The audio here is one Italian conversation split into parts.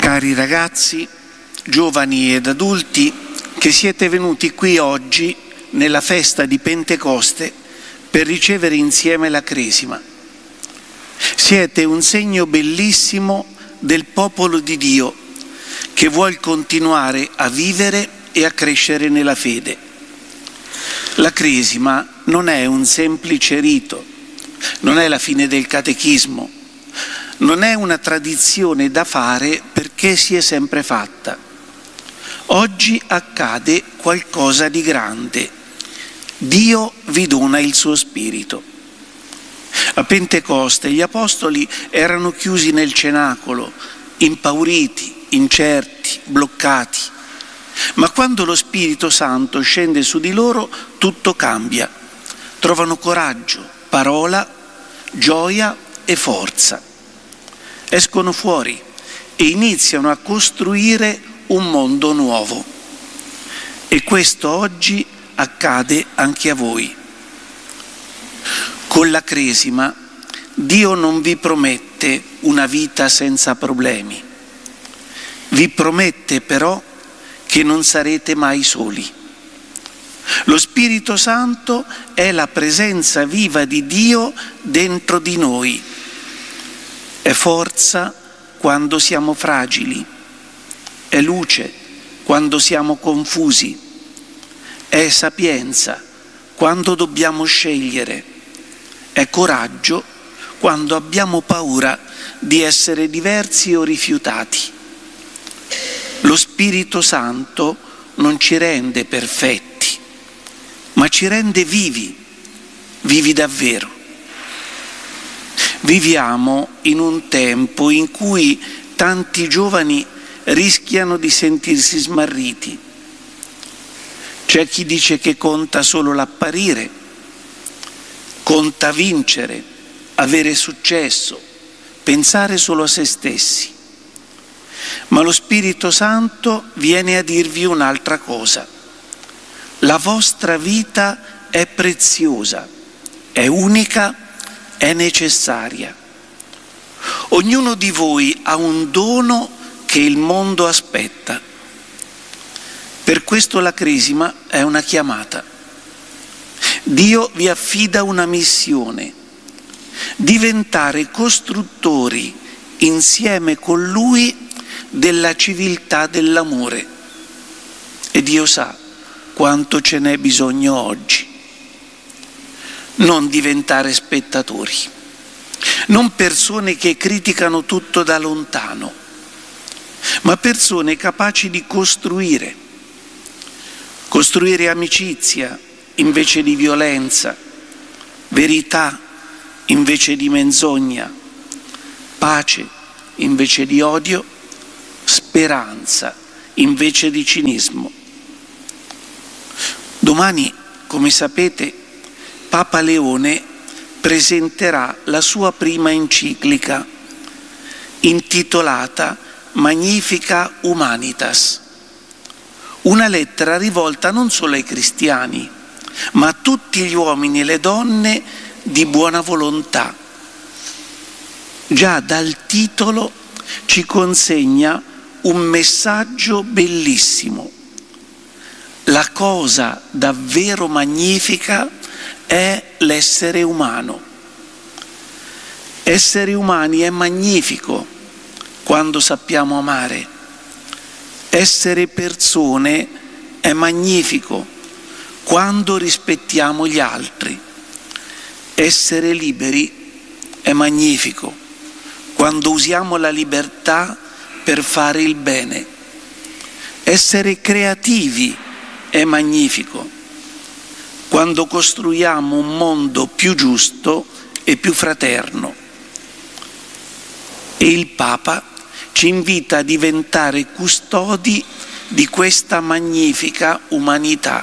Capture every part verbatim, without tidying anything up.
Cari ragazzi, giovani ed adulti, che siete venuti qui oggi nella festa di Pentecoste per ricevere insieme la Cresima. Siete un segno bellissimo del popolo di Dio che vuol continuare a vivere e a crescere nella fede. La Cresima non è un semplice rito, non è la fine del catechismo, non è una tradizione da fare perché si è sempre fatta. Oggi accade qualcosa di grande. Dio vi dona il suo Spirito. A Pentecoste gli apostoli erano chiusi nel cenacolo, impauriti, incerti, bloccati. Ma quando lo Spirito Santo scende su di loro, tutto cambia. Trovano coraggio, parola, gioia e forza. Escono fuori e iniziano a costruire un mondo nuovo. E questo oggi accade anche a voi. Con la Cresima Dio non vi promette una vita senza problemi. Vi promette però che non sarete mai soli. Lo Spirito Santo è la presenza viva di Dio dentro di noi. È forza quando siamo fragili, è luce quando siamo confusi, è sapienza quando dobbiamo scegliere, è coraggio quando abbiamo paura di essere diversi o rifiutati. Lo Spirito Santo non ci rende perfetti, ma ci rende vivi, vivi davvero. Viviamo in un tempo in cui tanti giovani rischiano di sentirsi smarriti. C'è chi dice che conta solo l'apparire, conta vincere, avere successo, pensare solo a se stessi. Ma lo Spirito Santo viene a dirvi un'altra cosa. La vostra vita è preziosa, è unica, è necessaria. Ognuno di voi ha un dono che il mondo aspetta. Per questo la Cresima è una chiamata. Dio vi affida una missione: diventare costruttori insieme con Lui della civiltà dell'amore. E Dio sa quanto ce n'è bisogno oggi. Non diventare spettatori, non persone che criticano tutto da lontano, ma persone capaci di costruire, costruire amicizia invece di violenza, verità invece di menzogna, pace invece di odio, speranza invece di cinismo. Domani, come sapete, Papa Leone presenterà la sua prima enciclica intitolata Magnificat Humanitas, una lettera rivolta non solo ai cristiani, ma a tutti gli uomini e le donne di buona volontà. Già dal titolo ci consegna un messaggio bellissimo. La cosa davvero magnifica è l'essere umano. Essere umani è magnifico quando sappiamo amare. Essere persone è magnifico quando rispettiamo gli altri. Essere liberi è magnifico quando usiamo la libertà per fare il bene. Essere creativi è magnifico quando costruiamo un mondo più giusto e più fraterno. E il Papa ci invita a diventare custodi di questa magnifica umanità.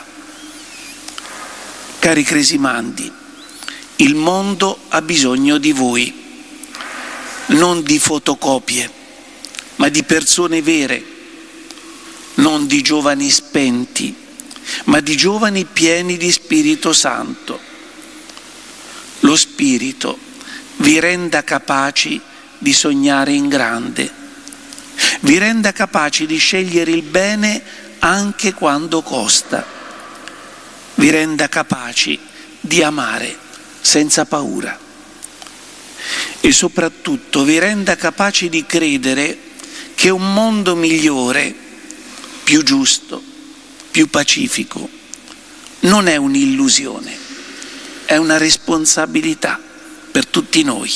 Cari cresimandi, il mondo ha bisogno di voi, non di fotocopie, ma di persone vere, non di giovani spenti, ma di giovani pieni di Spirito Santo. Lo Spirito vi renda capaci di sognare in grande vi renda capaci di scegliere il bene anche quando costa, vi renda capaci di amare senza paura e soprattutto vi renda capaci di credere che un mondo migliore, più giusto, più pacifico, non è un'illusione, è una responsabilità per tutti noi.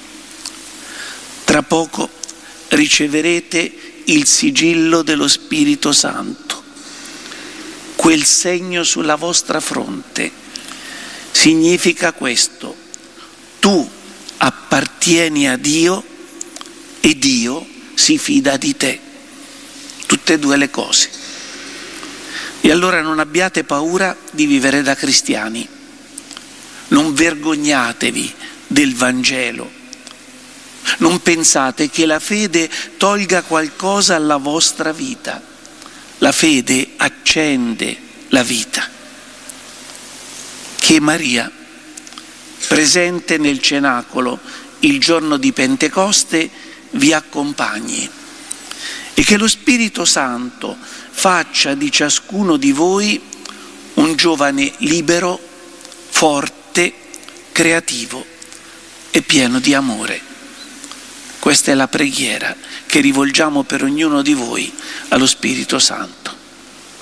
Tra poco riceverete il sigillo dello Spirito Santo, quel segno sulla vostra fronte. Significa questo: tu appartieni a Dio e Dio si fida di te. Tutte e due le cose. E allora non abbiate paura di vivere da cristiani. Non vergognatevi del Vangelo. Non pensate che la fede tolga qualcosa alla vostra vita. La fede accende la vita. Che Maria, presente nel cenacolo il giorno di Pentecoste, vi accompagni e che lo Spirito Santo faccia di ciascuno di voi un giovane libero, forte, creativo e pieno di amore. Questa è la preghiera che rivolgiamo per ognuno di voi allo Spirito Santo.